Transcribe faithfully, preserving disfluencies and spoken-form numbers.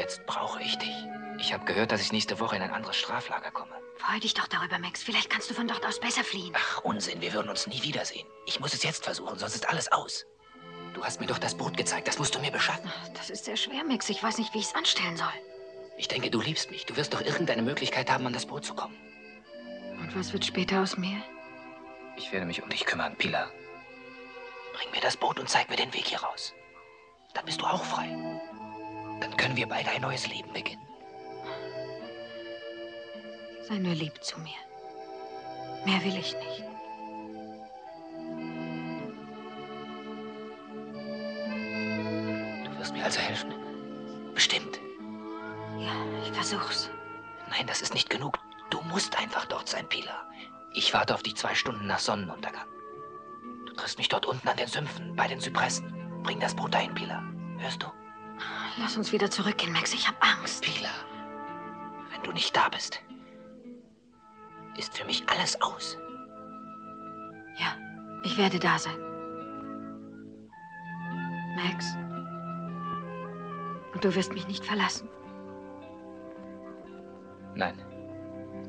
Jetzt brauche ich dich. Ich habe gehört, dass ich nächste Woche in ein anderes Straflager komme. Freu dich doch darüber, Max. Vielleicht kannst du von dort aus besser fliehen. Ach, Unsinn. Wir würden uns nie wiedersehen. Ich muss es jetzt versuchen, sonst ist alles aus. Du hast mir doch das Boot gezeigt. Das musst du mir beschaffen. Das ist sehr schwer, Max. Ich weiß nicht, wie ich es anstellen soll. Ich denke, du liebst mich. Du wirst doch irgendeine Möglichkeit haben, an das Boot zu kommen. Und was wird später aus mir? Ich werde mich um dich kümmern, Pilar. Bring mir das Boot und zeig mir den Weg hier raus. Dann bist du auch frei. Dann können wir beide ein neues Leben beginnen. Sei nur lieb zu mir. Mehr will ich nicht. Du wirst mir also helfen? Bestimmt. Ja, ich versuch's. Nein, das ist nicht genug. Du musst einfach dort sein, Pilar. Ich warte auf dich zwei Stunden nach Sonnenuntergang. Du triffst mich dort unten an den Sümpfen, bei den Zypressen. Bring das Boot dahin, Pilar. Hörst du? Lass uns wieder zurückgehen, Max. Ich hab Angst. Pilar, wenn du nicht da bist, ist für mich alles aus. Ja, ich werde da sein. Max. Und du wirst mich nicht verlassen? Nein.